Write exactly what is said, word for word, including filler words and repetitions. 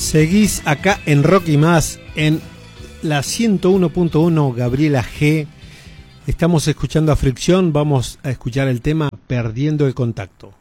Seguís acá en Rock y Más, en la ciento uno punto uno Gabriela G. Estamos escuchando a Fricción, vamos a escuchar el tema Perdiendo el Contacto.